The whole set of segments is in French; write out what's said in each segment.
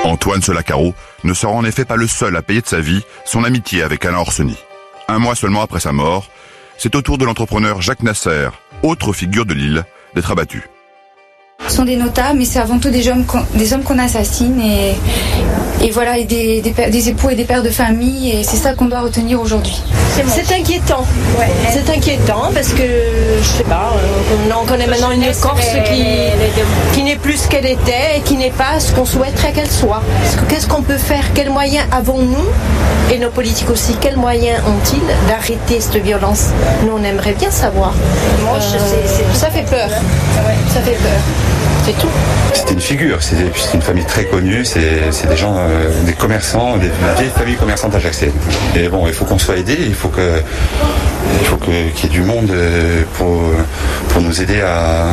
Antoine Solacaro ne sera en effet pas le seul à payer de sa vie son amitié avec Alain Orsoni. Un mois seulement après sa mort, c'est au tour de l'entrepreneur Jacques Nasser, autre figure de l'île, d'être abattu. Ce sont des notables, mais c'est avant tout des hommes qu'on assassine et voilà, et des époux et des pères de famille, et c'est ça qu'on doit retenir aujourd'hui. C'est inquiétant. Ouais. C'est inquiétant parce que, je sais pas, on connaît maintenant une Corse qui n'est plus ce qu'elle était et qui n'est pas ce qu'on souhaiterait qu'elle soit. Qu'est-ce qu'on peut faire? Quels moyens avons-nous? Et nos politiques aussi, quels moyens ont-ils d'arrêter cette violence? Nous, on aimerait bien savoir. Ça fait peur. Ça fait peur. C'est tout. C'était une figure, c'est une famille très connue, c'est des gens, des commerçants, des vieilles familles commerçantes ajaxiennes. Et bon, il faut qu'on soit aidés, il faut qu'il y ait du monde pour nous aider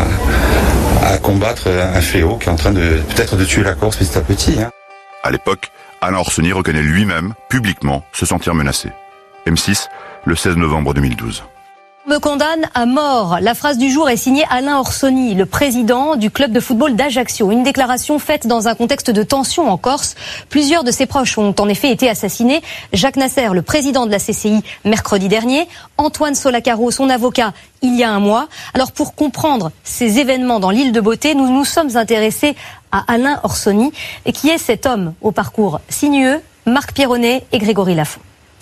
à combattre un fléau qui est en train peut-être de tuer la Corse petit à petit. À l'époque, Alain Orsoni reconnaît lui-même, publiquement, se sentir menacé. M6, le 16 novembre 2012. Me condamne à mort. La phrase du jour est signée Alain Orsoni, le président du club de football d'Ajaccio. Une déclaration faite dans un contexte de tension en Corse. Plusieurs de ses proches ont en effet été assassinés. Jacques Nasser, le président de la CCI, mercredi dernier. Antoine Solacaro, son avocat, il y a un mois. Alors pour comprendre ces événements dans l'île de Beauté, nous nous sommes intéressés à Alain Orsoni, qui est cet homme au parcours sinueux, Marc Pironnet et Grégory Lafont.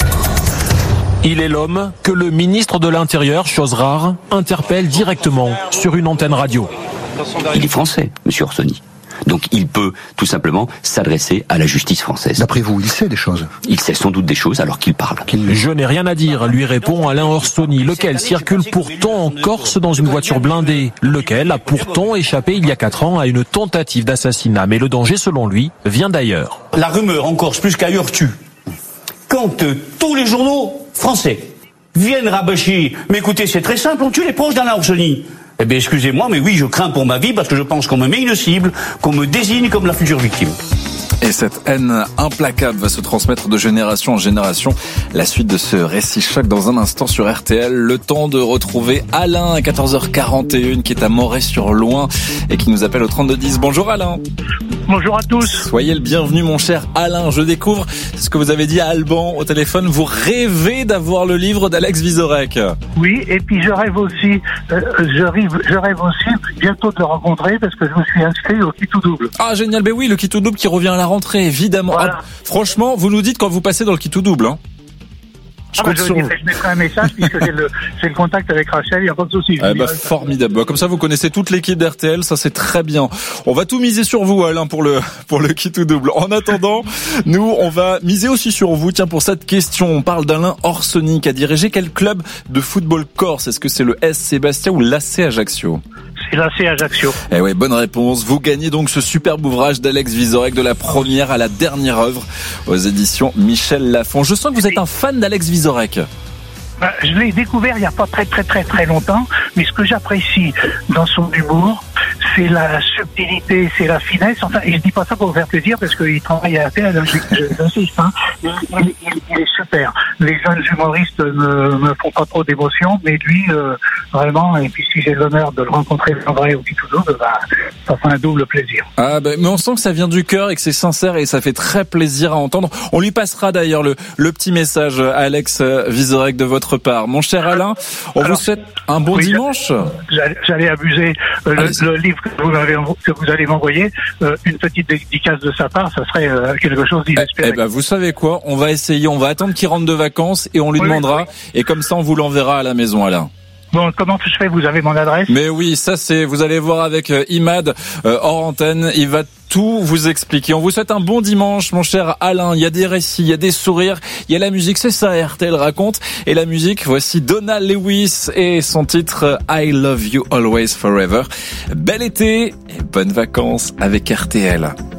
Il est l'homme que le ministre de l'Intérieur, chose rare, interpelle directement sur une antenne radio. Il est français, monsieur Orsoni. Donc il peut tout simplement s'adresser à la justice française. D'après vous, il sait des choses? Il sait sans doute des choses alors qu'il parle. Je n'ai rien à dire, lui répond Alain Orsoni, lequel circule pourtant en Corse dans une voiture blindée, lequel a pourtant échappé il y a 4 ans à une tentative d'assassinat. Mais le danger, selon lui, vient d'ailleurs. La rumeur en Corse, plus qu'ailleurs, tue. Quand tous les journaux français viennent rabâcher, mais écoutez, c'est très simple, on tue les proches d'Alain Orsoni. Eh bien, excusez-moi, mais oui, je crains pour ma vie parce que je pense qu'on me met une cible, qu'on me désigne comme la future victime. Et cette haine implacable va se transmettre de génération en génération. La suite de ce récit choc dans un instant sur RTL. Le temps de retrouver Alain à 14h41 qui est à Moret-sur-Loing et qui nous appelle au 3210. Bonjour Alain. Bonjour à tous. Soyez le bienvenu mon cher Alain. Je découvre ce que vous avez dit à Alban au téléphone. Vous rêvez d'avoir le livre d'Alex Vizorek. Oui, et puis je rêve aussi bientôt de le rencontrer parce que je me suis inscrit au Kit ou Double. Ah génial, ben oui, le Kit ou Double qui revient à la rentrée, évidemment. Voilà. Ah, franchement, vous nous dites quand vous passez dans le Kit ou Double, hein. Je mettrai un message puisque j'ai le contact avec Rachel, il n'y a pas de souci. Formidable. Comme ça, vous connaissez toute l'équipe d'RTL, ça c'est très bien. On va tout miser sur vous, Alain, pour le Kit ou Double. En attendant, nous, on va miser aussi sur vous. Tiens, pour cette question, on parle d'Alain Orsoni qui a dirigé quel club de football corse? Est-ce que c'est le SC Bastia ou l'AC Ajaccio? C'est l'AC Ajaccio. Eh ouais, bonne réponse. Vous gagnez donc ce superbe ouvrage d'Alex Vizorek de la première à la dernière œuvre aux éditions Michel Lafon. Je sens que vous êtes un fan d'Alex Vizorek. Je l'ai découvert il n'y a pas très longtemps, mais ce que j'apprécie dans son humour, c'est la subtilité, c'est la finesse. Enfin, et je dis pas ça pour vous faire plaisir parce qu'il travaille à RTL, j'insiste. Il est super. Les jeunes humoristes ne me font pas trop d'émotion, mais lui, vraiment. Et puis si j'ai l'honneur de le rencontrer en vrai au Kit ou Double, ça fait un double plaisir. Ah mais on sent que ça vient du cœur et que c'est sincère et ça fait très plaisir à entendre. On lui passera d'ailleurs le petit message à Alex Vizorek de votre part. Mon cher Alain, vous souhaite un bon dimanche. J'allais abuser. Le livre que vous allez m'envoyer, une petite dédicace de sa part, ça serait quelque chose d'inespéré. Vous savez quoi? On va essayer, on va attendre qu'il rentre de vacances et on lui demandera. Et comme ça, on vous l'enverra à la maison, Alain. Bon, comment je fais? Vous avez mon adresse? Mais oui, ça vous allez voir avec Imad hors antenne. Il va tout vous expliquer. On vous souhaite un bon dimanche, mon cher Alain. Il y a des récits, il y a des sourires, il y a la musique. C'est ça, RTL raconte. Et la musique, voici Donna Lewis et son titre I Love You Always Forever. Bel été et bonnes vacances avec RTL.